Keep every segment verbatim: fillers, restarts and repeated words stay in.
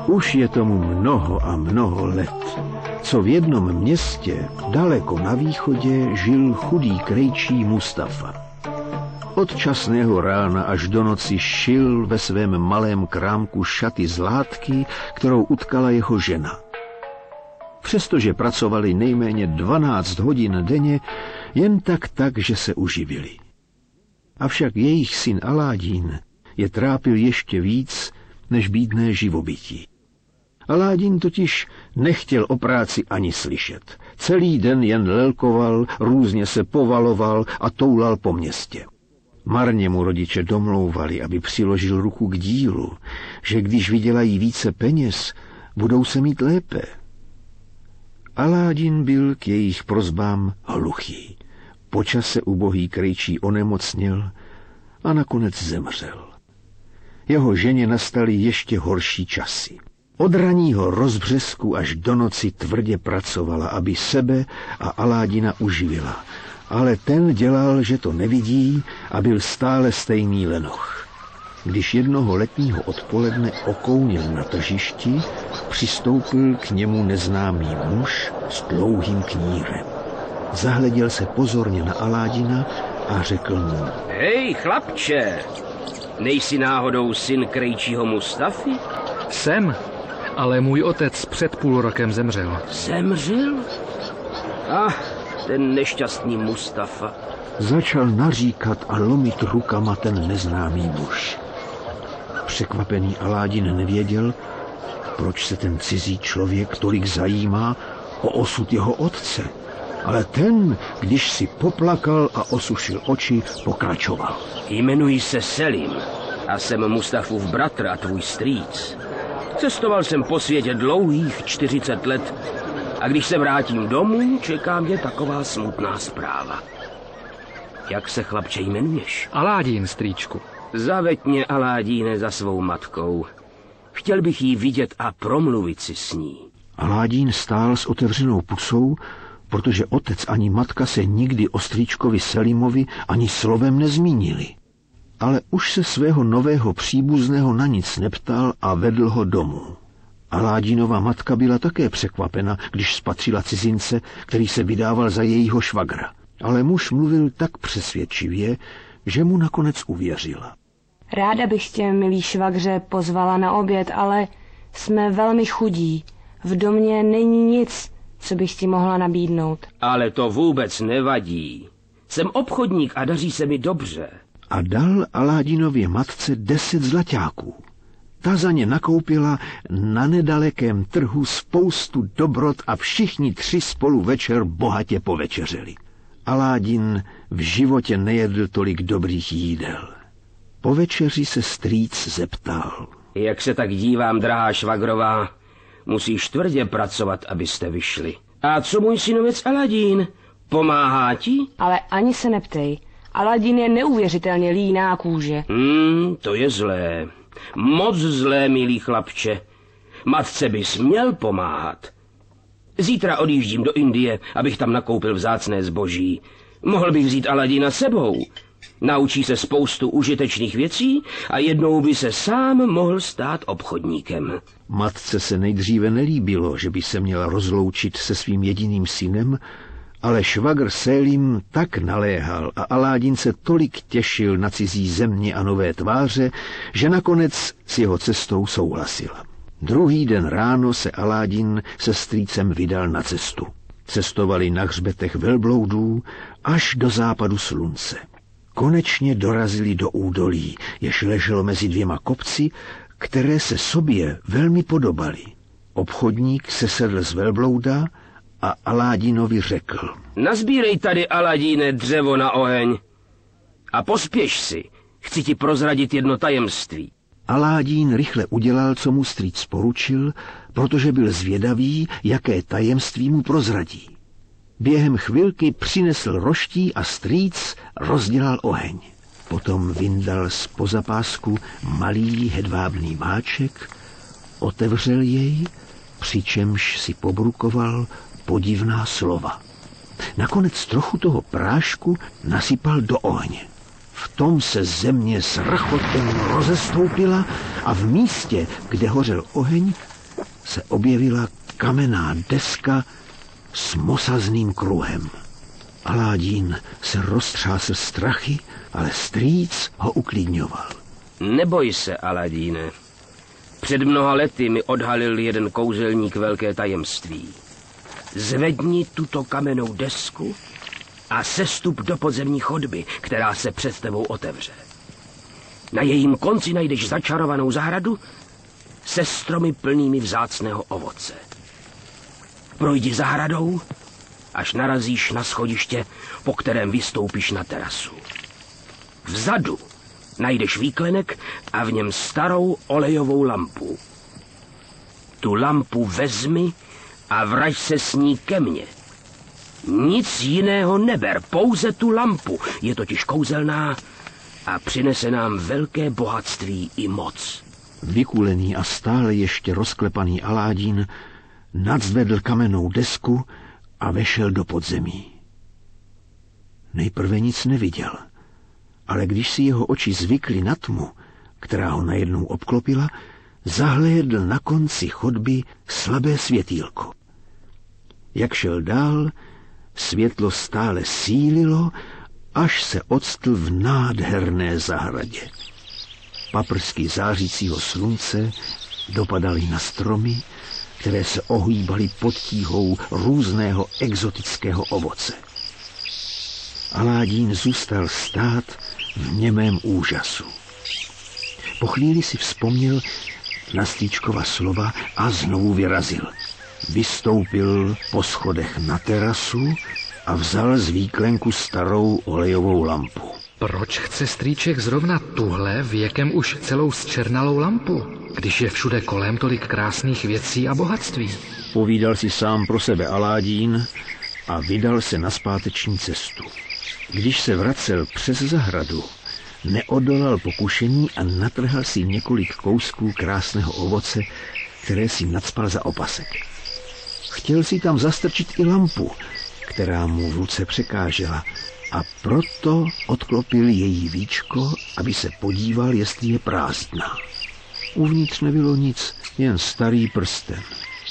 Už je tomu mnoho a mnoho let, co v jednom městě, daleko na východě, žil chudý krejčí Mustafa. Od časného rána až do noci šil ve svém malém krámku šaty z látky, kterou utkala jeho žena. Přestože pracovali nejméně dvanáct hodin denně, jen tak tak, že se uživili. Avšak jejich syn Aládín je trápil ještě víc než bídné živobytí. Aládín totiž nechtěl o práci ani slyšet. Celý den jen lelkoval, různě se povaloval a toulal po městě. Marně mu rodiče domlouvali, aby přiložil ruku k dílu, že když vydělají více peněz, budou se mít lépe. Aládín byl k jejich prosbám hluchý. Po čase ubohý krejčí onemocněl a nakonec zemřel. Jeho ženě nastaly ještě horší časy. Od raního rozbřesku až do noci tvrdě pracovala, aby sebe a Aládina uživila. Ale ten dělal, že to nevidí a byl stále stejný lenoch. Když jednoho letního odpoledne okounil na tržišti, přistoupil k němu neznámý muž s dlouhým knírem. Zahleděl se pozorně na Aládina a řekl mu: Hej, chlapče, nejsi náhodou syn krejčího Mustafy? Jsem, ale můj otec před půl rokem zemřel. Zemřel? Ach, ten nešťastný Mustafa. Začal naříkat a lomit rukama ten neznámý muž. Překvapený Aládin nevěděl, proč se ten cizí člověk tolik zajímá o osud jeho otce. Ale ten, když si poplakal a osušil oči, pokračoval. Jmenuji se Selim a jsem Mustafův bratr a tvůj strýc. Cestoval jsem po světě dlouhých čtyřicet let a když se vrátím domů, čeká mě taková smutná zpráva. Jak se, chlapče, jmenuješ? Aládín, strýčku. Zaveď mě, Aládíne, za svou matkou. Chtěl bych jí vidět a promluvit si s ní. Aládín stál s otevřenou pusou, protože otec ani matka se nikdy o strýčkovi Selimovi ani slovem nezmínili. Ale už se svého nového příbuzného na nic neptal a vedl ho domů. Aládínova matka byla také překvapena, když spatřila cizince, který se vydával za jejího švagra. Ale muž mluvil tak přesvědčivě, že mu nakonec uvěřila. Ráda bych tě, milý švagře, pozvala na oběd, ale jsme velmi chudí. V domě není nic, co bych ti mohla nabídnout. Ale to vůbec nevadí. Jsem obchodník a daří se mi dobře. A dal Aládínově matce deset zlaťáků. Ta za ně nakoupila na nedalekém trhu spoustu dobrot a všichni tři spolu večer bohatě povečeřeli. Aládin v životě nejedl tolik dobrých jídel. Po večeři se strýc zeptal. Jak se tak dívám, drahá švagrová, musíš tvrdě pracovat, abyste vyšli. A co můj synovec Aladín? Pomáhá ti? Ale ani se neptej. Aladín je neuvěřitelně líná kůže. Hmm, to je zlé. Moc zlé, milý chlapče. Matce bys měl pomáhat. Zítra odjíždím do Indie, abych tam nakoupil vzácné zboží. Mohl bych vzít Aladína sebou. Naučí se spoustu užitečných věcí a jednou by se sám mohl stát obchodníkem. Matce se nejdříve nelíbilo, že by se měla rozloučit se svým jediným synem, ale švagr Selim tak naléhal a Aládin se tolik těšil na cizí země a nové tváře, že nakonec s jeho cestou souhlasila. Druhý den ráno se Aládin se strýcem vydal na cestu. Cestovali na hřbetech velbloudů až do západu slunce. Konečně dorazili do údolí, jež leželo mezi dvěma kopci, které se sobě velmi podobaly. Obchodník sesedl z velblouda a Aládinovi řekl. Nazbírej tady, Aladíne, dřevo na oheň a pospěš si, chci ti prozradit jedno tajemství. Aládín rychle udělal, co mu strýc poručil, protože byl zvědavý, jaké tajemství mu prozradí. Během chvilky přinesl roští a strýc rozdělal oheň. Potom vyndal z pozapásku malý hedvábný máček, otevřel jej, přičemž si pobrukoval podivná slova. Nakonec trochu toho prášku nasypal do ohně. V tom se země s rchotem rozestoupila a v místě, kde hořel oheň, se objevila kamenná deska s mosazným kruhem. Aladín se roztřásl strachy, ale strýc ho uklidňoval. Neboj se, Aladíne. Před mnoha lety mi odhalil jeden kouzelník velké tajemství. Zvedni tuto kamennou desku a sestup do podzemní chodby, která se před tebou otevře. Na jejím konci najdeš začarovanou zahradu se stromy plnými vzácného ovoce. Projdi zahradou, až narazíš na schodiště, po kterém vystoupíš na terasu. Vzadu najdeš výklenek a v něm starou olejovou lampu. Tu lampu vezmi a vrať se s ní ke mně. Nic jiného neber, pouze tu lampu. Je totiž kouzelná a přinese nám velké bohatství i moc. Vykulený a stále ještě rozklepaný Aladín nadzvedl kamennou desku a vešel do podzemí. Nejprve nic neviděl, ale když si jeho oči zvykly na tmu, která ho najednou obklopila, zahlédl na konci chodby slabé světýlko. Jak šel dál, světlo stále sílilo, až se octl v nádherné zahradě. Paprsky zářícího slunce dopadaly na stromy, které se ohýbaly pod tíhou různého exotického ovoce. Aladín zůstal stát v němém úžasu. Po chvíli si vzpomněl na Strýčkova slova a znovu vyrazil. Vystoupil po schodech na terasu a vzal z výklenku starou olejovou lampu. Proč chce strýček zrovna tuhle věkem už celou zčernalou lampu, když je všude kolem tolik krásných věcí a bohatství? Povídal si sám pro sebe Aladín a vydal se na zpáteční cestu. Když se vracel přes zahradu, neodolal pokušení a natrhal si několik kousků krásného ovoce, které si nacpal za opasek. Chtěl si tam zastrčit i lampu, která mu v ruce překážela, a proto odklopil její víčko, aby se podíval, jestli je prázdná. Uvnitř nebylo nic, jen starý prsten.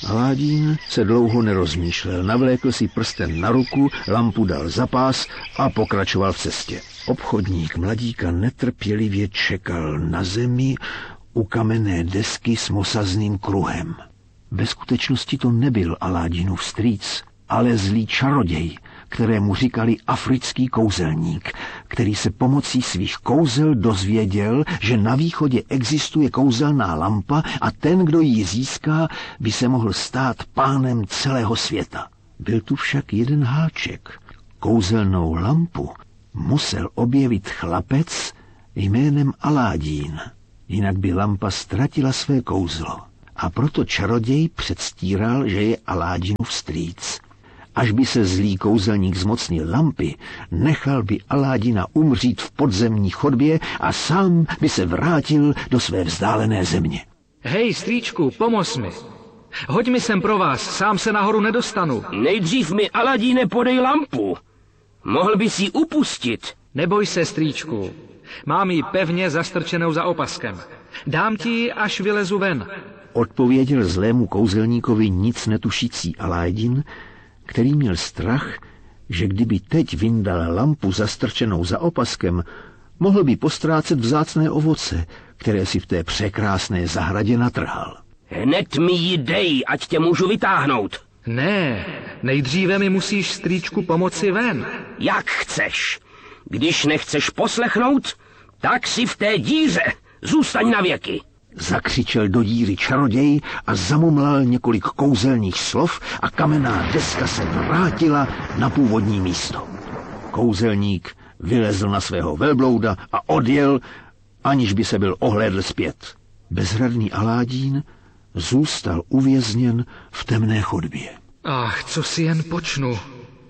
Aladín se dlouho nerozmýšlel, navlékl si prsten na ruku, lampu dal za pás a pokračoval v cestě. Obchodník mladíka netrpělivě čekal na zemi u kamenné desky s mosazným kruhem. Ve skutečnosti to nebyl Aladínův strýc, ale zlý čaroděj, kterému říkali africký kouzelník, který se pomocí svých kouzel dozvěděl, že na východě existuje kouzelná lampa a ten, kdo ji získá, by se mohl stát pánem celého světa. Byl tu však jeden háček. Kouzelnou lampu musel objevit chlapec jménem Aladín, jinak by lampa ztratila své kouzlo. A proto čaroděj předstíral, že je Aladínův strýc. Až by se zlý kouzelník zmocnil lampy, nechal by Aladína umřít v podzemní chodbě a sám by se vrátil do své vzdálené země. Hej, strýčku, pomoz mi. Hoď mi sem pro vás, sám se nahoru nedostanu. Nejdřív mi, Aladíne, podej lampu. Mohl bys ji upustit. Neboj se, strýčku. Mám ji pevně zastrčenou za opaskem. Dám ti ji, až vylezu ven. Odpověděl zlému kouzelníkovi nic netušící Aladín, který měl strach, že kdyby teď vyndal lampu zastrčenou za opaskem, mohl by postrácet vzácné ovoce, které si v té překrásné zahradě natrhal. Hned mi ji dej, ať tě můžu vytáhnout. Ne, nejdříve mi musíš, strýčku, pomoci ven. Jak chceš. Když nechceš poslechnout, tak si v té díře zůstaň na věky. Zakřičel do díry čaroděj a zamumlal několik kouzelných slov a kamenná deska se vrátila na původní místo. Kouzelník vylezl na svého velblouda a odjel, aniž by se byl ohlédl zpět. Bezradný Aladín zůstal uvězněn v temné chodbě. Ach, co si jen počnu.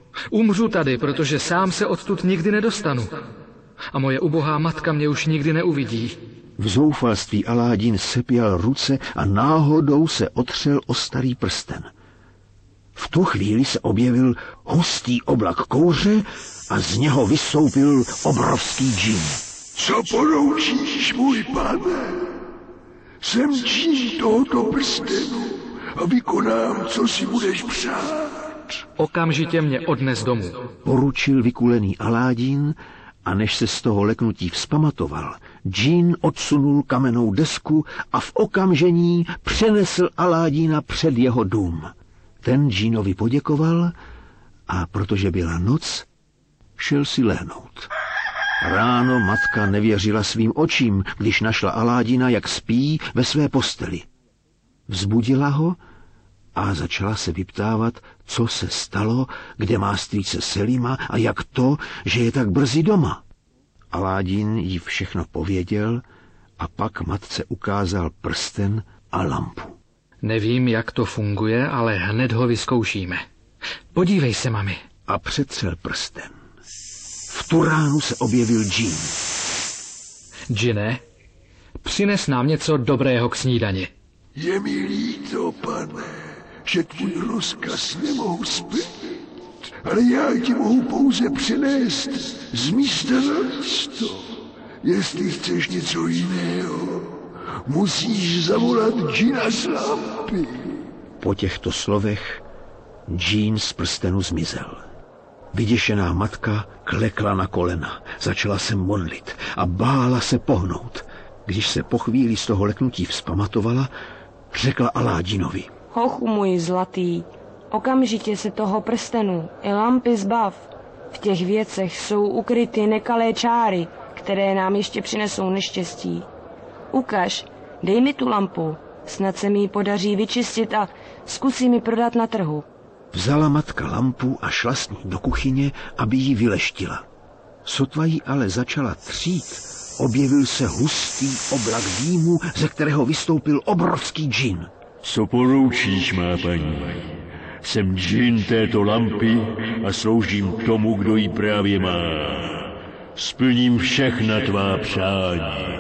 Umřu tady, protože sám se odtud nikdy nedostanu. A moje ubohá matka mě už nikdy neuvidí. V zoufalství Aladín sepěl ruce a náhodou se otřel o starý prsten. V tu chvíli se objevil hustý oblak kouře a z něho vystoupil obrovský džin. Co poroučíš, můj pane? Jsem džin tohoto prstenu a vykonám, co si budeš přát. Okamžitě mě odnes domů. Poručil vykulený Aládín a než se z toho leknutí vzpamatoval, džín odsunul kamennou desku a v okamžení přenesl Aládína před jeho dům. Ten džínovi poděkoval a protože byla noc, šel si lehnout. Ráno matka nevěřila svým očím, když našla Aládina, jak spí ve své posteli. Vzbudila ho a začala se vyptávat, co se stalo, kde má strýce Selima a jak to, že je tak brzy doma. Aládin jí všechno pověděl a pak matce ukázal prsten a lampu. Nevím, jak to funguje, ale hned ho vyzkoušíme. Podívej se, mami. A přetřel prsten. V tu ránu se objevil džín. Džine, přines nám něco dobrého k snídani. Je mi líto, pane, že tvůj rozkaz nemohu splnit, ale já ti mohu pouze přinést z místa na místo. Jestli chceš něco jiného, musíš zavolat džina z lampy. Po těchto slovech džín z prstenu zmizel. Vyděšená matka klekla na kolena, začala se modlit a bála se pohnout. Když se po chvíli z toho leknutí vzpamatovala, řekla Aládinovi: Hochu můj zlatý, okamžitě se toho prstenu i lampy zbav. V těch věcech jsou ukryty nekalé čáry, které nám ještě přinesou neštěstí. Ukaž, dej mi tu lampu, snad se mi ji podaří vyčistit a zkusí mi prodat na trhu. Vzala matka lampu a šla s ní do kuchyně, aby ji vyleštila. Sotva jí ale začala třít, objevil se hustý oblak dýmu, ze kterého vystoupil obrovský džin. Co poroučíš, má paní? Jsem džin této lampy a sloužím tomu, kdo ji právě má. Splním všechna tvá přání.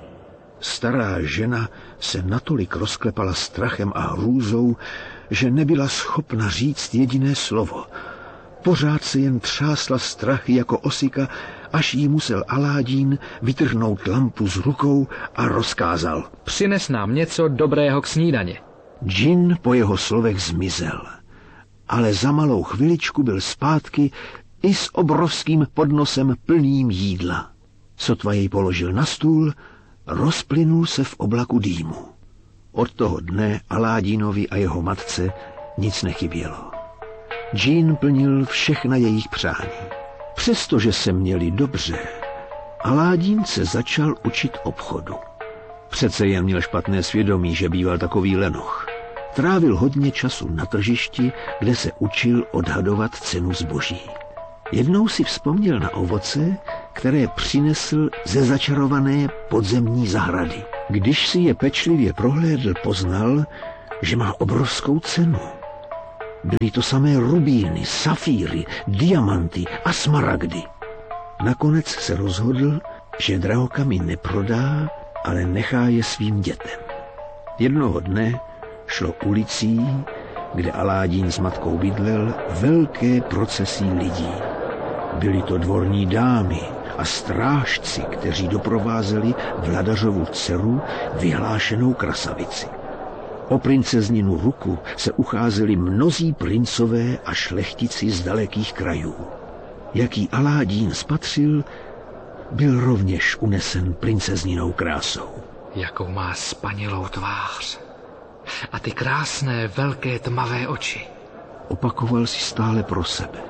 Stará žena se natolik rozklepala strachem a hrůzou, že nebyla schopna říct jediné slovo. Pořád se jen třásla strachy jako osika, až jí musel Aládín vytrhnout lampu z rukou a rozkázal: Přines nám něco dobrého k snídani. Džin po jeho slovech zmizel, ale za malou chviličku byl zpátky i s obrovským podnosem plným jídla. Sotva jej položil na stůl, rozplynul se v oblaku dýmu. Od toho dne Aládínovi a jeho matce nic nechybělo. Džin plnil všechna jejich přání. Přestože se měli dobře, Aládín se začal učit obchodu. Přece jen měl špatné svědomí, že býval takový lenoch. Trávil hodně času na tržišti, kde se učil odhadovat cenu zboží. Jednou si vzpomněl na ovoce, které přinesl ze začarované podzemní zahrady. Když si je pečlivě prohlédl, poznal, že má obrovskou cenu. Byly to samé rubíny, safíry, diamanty a smaragdy. Nakonec se rozhodl, že drahokamy neprodá, ale nechá je svým dětem. Jednoho dne šlo ulicí, kde Aládín s matkou bydlel, velké procesí lidí. Byly to dvorní dámy a strážci, kteří doprovázeli vladařovu dceru, vyhlášenou krasavici. O princezninu ruku se ucházeli mnozí princové a šlechtici z dalekých krajů. Jaký Aládín spatřil, byl rovněž unesen princezninou krásou. Jakou má spanilou tvář. A ty krásné, velké, tmavé oči. Opakoval si stále pro sebe.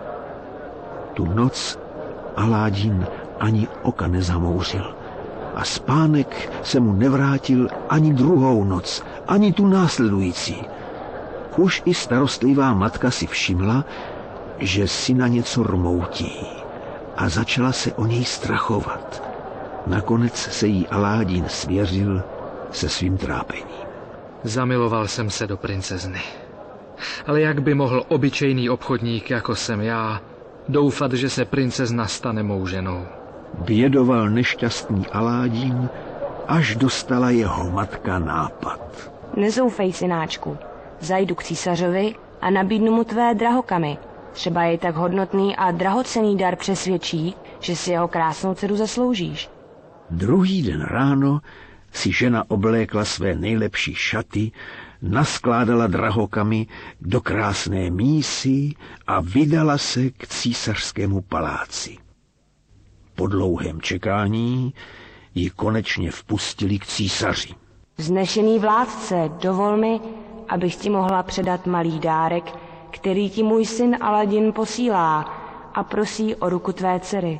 Tu noc Aládín ani oka nezamouřil a spánek se mu nevrátil ani druhou noc, ani tu následující. Už i starostlivá matka si všimla, že syna něco rmoutí a začala se o něj strachovat. Nakonec se jí Aládín svěřil se svým trápením. Zamiloval jsem se do princezny. Ale jak by mohl obyčejný obchodník, jako jsem já, doufat, že se princezna stane mou ženou? Bědoval nešťastný Aládín, až dostala jeho matka nápad. Nezoufej, synáčku. Zajdu k císařovi a nabídnu mu tvé drahokamy. Třeba je tak hodnotný a drahocenný dar přesvědčí, že si jeho krásnou dceru zasloužíš. Druhý den ráno si žena oblékla své nejlepší šaty, naskládala drahokamy do krásné mísy a vydala se k císařskému paláci. Po dlouhém čekání ji konečně vpustili k císaři. Vznešený vládce, dovol mi, abych ti mohla předat malý dárek, který ti můj syn Aladin posílá a prosí o ruku tvé dcery.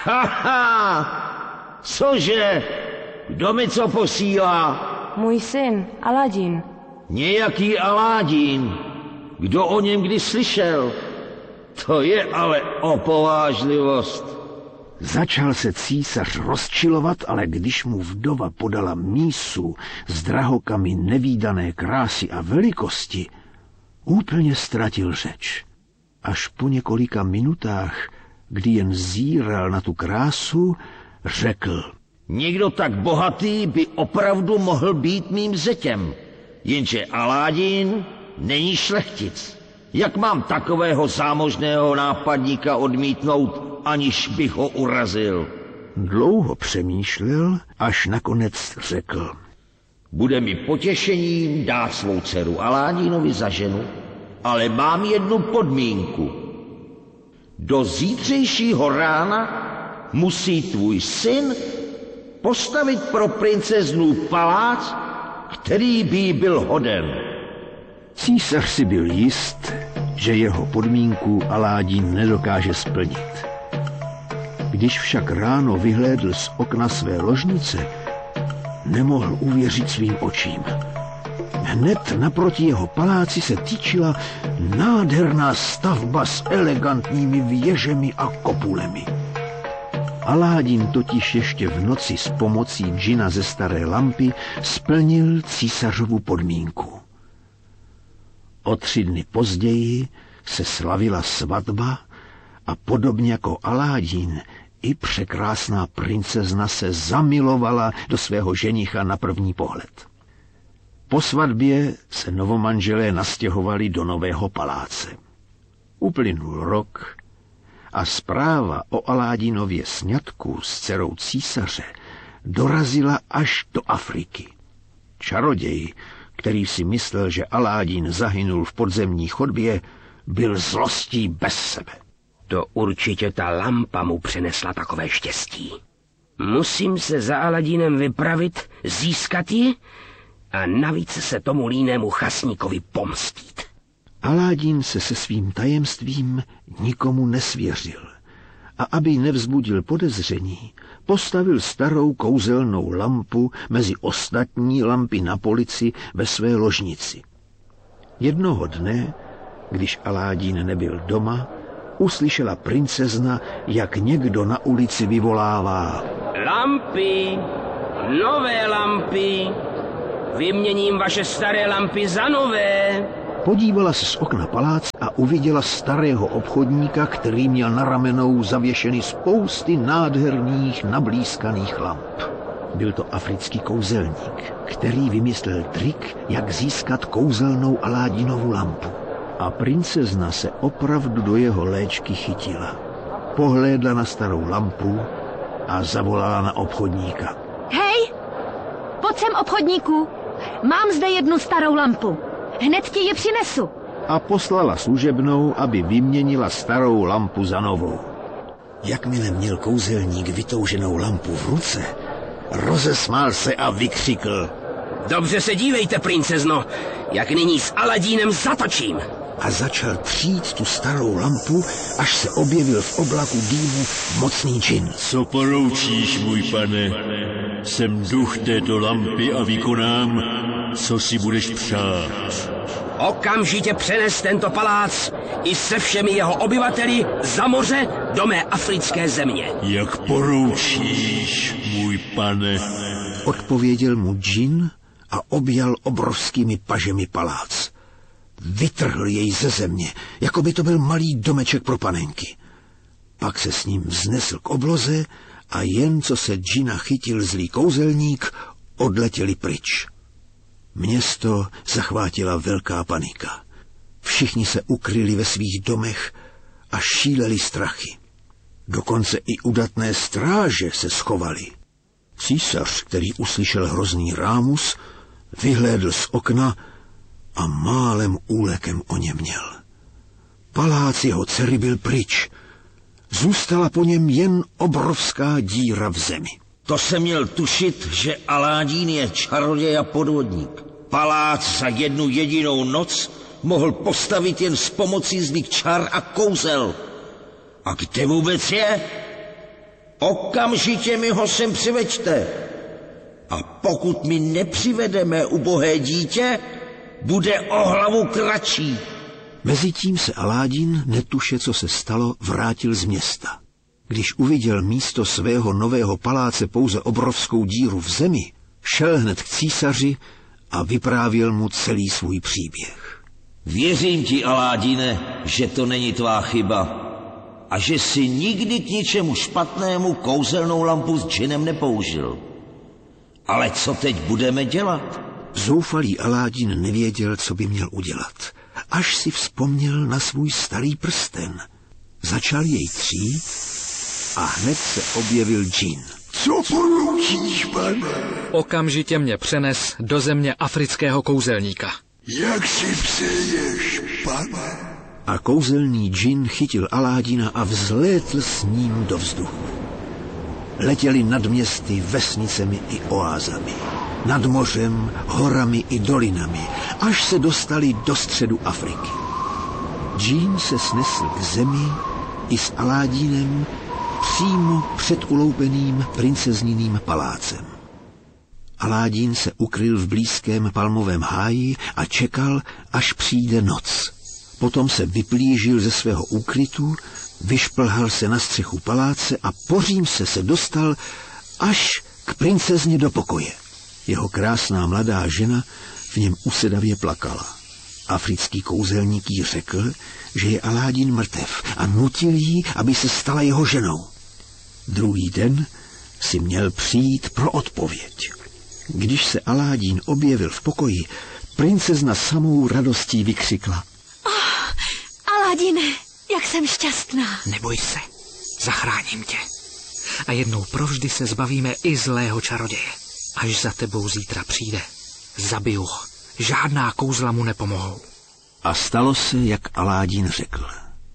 Haha! Cože? Kdo mi co posílá? Můj syn Aladin. Nějaký Aládín. Kdo o něm kdy slyšel? To je ale opovážlivost. Začal se císař rozčilovat, ale když mu vdova podala mísu s drahokamy nevídané krásy a velikosti, úplně ztratil řeč. Až po několika minutách, kdy jen zíral na tu krásu, řekl: Někdo tak bohatý by opravdu mohl být mým zetěm, jenže Aládin není šlechtic. Jak mám takového zámožného nápadníka odmítnout, aniž bych ho urazil? Dlouho přemýšlel, až nakonec řekl: Bude mi potěšením dát svou dceru Aládinovi za ženu, ale mám jednu podmínku. Do zítřejšího rána musí tvůj syn postavit pro princeznu palác, který by jí byl hoden. Císař si byl jist, že jeho podmínku Aládin nedokáže splnit. Když však ráno vyhlédl z okna své ložnice, nemohl uvěřit svým očím. Hned naproti jeho paláci se tyčila nádherná stavba s elegantními věžemi a kopulemi. Aládin totiž ještě v noci s pomocí džina ze staré lampy splnil císařovu podmínku. O tři dny později se slavila svatba a podobně jako Aládin, i překrásná princezna se zamilovala do svého ženicha na první pohled. Po svatbě se novomanželé nastěhovali do nového paláce. Uplynul rok a zpráva o Aládinově sňatku s dcerou císaře dorazila až do Afriky. Čaroděj, který si myslel, že Aládin zahynul v podzemní chodbě, byl zlostí bez sebe. To určitě ta lampa mu přinesla takové štěstí. Musím se za Aladinem vypravit, získat ji a navíc se tomu línému chasníkovi pomstít. Aládin se se svým tajemstvím nikomu nesvěřil a aby nevzbudil podezření, postavil starou kouzelnou lampu mezi ostatní lampy na polici ve své ložnici. Jednoho dne, když Aládin nebyl doma, uslyšela princezna, jak někdo na ulici vyvolává: Lampy, nové lampy, vyměním vaše staré lampy za nové. Podívala se z okna paláce a uviděla starého obchodníka, který měl na ramenou zavěšeny spousty nádherných nablízkaných lamp. Byl to africký kouzelník, který vymyslel trik, jak získat kouzelnou Aládinovu lampu. A princezna se opravdu do jeho léčky chytila. Pohlédla na starou lampu a zavolala na obchodníka. Hej, pojď sem, obchodníku, mám zde jednu starou lampu. Hned ti ji přinesu. A poslala služebnou, aby vyměnila starou lampu za novou. Jakmile měl kouzelník vytouženou lampu v ruce, rozesmál se a vykřikl: Dobře se dívejte, princezno, jak nyní s Aladínem zatočím. A začal třít tu starou lampu, až se objevil v oblaku dýmu mocný džin. Co poroučíš, můj pane? Jsem duch této lampy a vykonám, co si budeš přát. Okamžitě přenes tento palác i se všemi jeho obyvateli za moře do mé africké země. Jak poroučíš, můj pane? Odpověděl mu džin a objal obrovskými pažemi palác. Vytrhl jej ze země, jako by to byl malý domeček pro panenky. Pak se s ním vznesl k obloze a jen co se džina chytil zlý kouzelník, odletěli pryč. Město zachvátila velká panika. Všichni se ukryli ve svých domech a šíleli strachy. Dokonce i udatné stráže se schovaly. Císař, který uslyšel hrozný rámus, vyhlédl z okna a málem úlekem oněměl. Palác jeho dcery byl pryč. Zůstala po něm jen obrovská díra v zemi. To jsem měl tušit, že Aládín je čaroděj a podvodník. Palác za jednu jedinou noc mohl postavit jen s pomocí zlých čar a kouzel. A kde vůbec je? Okamžitě mi ho sem přiveďte. A pokud mi nepřivedeme ubohé dítě, bude o hlavu kratší. Mezitím se Aládín, netuše, co se stalo, vrátil z města. Když uviděl místo svého nového paláce pouze obrovskou díru v zemi, šel hned k císaři a vyprávěl mu celý svůj příběh. Věřím ti, Aládine, že to není tvá chyba a že si nikdy k ničemu špatnému kouzelnou lampu s džinem nepoužil. Ale co teď budeme dělat? Zoufalý Aládin nevěděl, co by měl udělat, až si vzpomněl na svůj starý prsten. Začal jej třít a hned se objevil džin. Co poručíš, pane? Okamžitě mě přenes do země afrického kouzelníka. Jak si přeješ, pane? A kouzelný džin chytil Aládina a vzlétl s ním do vzduchu. Letěli nad městy, vesnicemi i oázami, nad mořem, horami i dolinami, až se dostali do středu Afriky. Džin se snesl k zemi i s Aládinem přímo před uloupeným princezniným palácem. Aládín se ukryl v blízkém palmovém háji a čekal, až přijde noc. Potom se vyplížil ze svého úkrytu, vyšplhal se na střechu paláce a po římse se dostal až k princezně do pokoje. Jeho krásná mladá žena v něm usedavě plakala. Africký kouzelník jí řekl, že je Aládin mrtev a nutil jí, aby se stala jeho ženou. Druhý den si měl přijít pro odpověď. Když se Aládin objevil v pokoji, princezna samou radostí vykřikla. Oh, Aládine, jak jsem šťastná. Neboj se, zachráním tě. A jednou provždy se zbavíme i zlého čaroděje. Až za tebou zítra přijde, zabiju ho. Žádná kouzla mu nepomohou. A stalo se, jak Aládin řekl.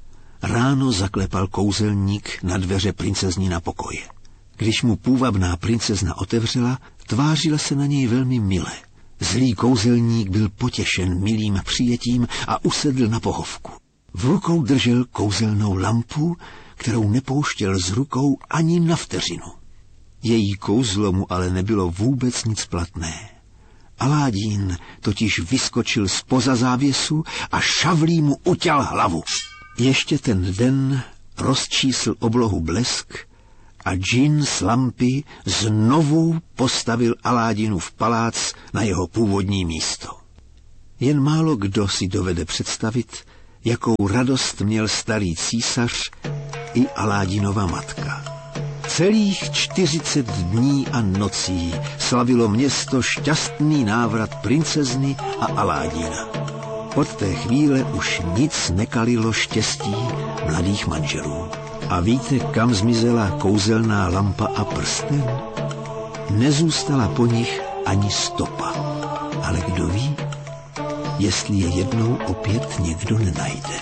Ráno zaklepal kouzelník na dveře princeznína pokoje. Když mu půvabná princezna otevřela, tvářila se na něj velmi mile. Zlý kouzelník byl potěšen milým přijetím a usedl na pohovku. V rukou držel kouzelnou lampu, kterou nepouštěl z rukou ani na vteřinu. Její kouzlo mu ale nebylo vůbec nic platné. Aládin totiž vyskočil zpoza závěsu a šavlí mu uťal hlavu. Ještě ten den rozčísl oblohu blesk a džin z lampy znovu postavil Aládinův palác na jeho původní místo. Jen málo kdo si dovede představit, jakou radost měl starý císař i Aládinova matka. Celých čtyřicet dní a nocí slavilo město šťastný návrat princezny a Aládina. Od té chvíle už nic nekalilo štěstí mladých manželů. A víte, kam zmizela kouzelná lampa a prsten? Nezůstala po nich ani stopa. Ale kdo ví, jestli je jednou opět někdo nenajde.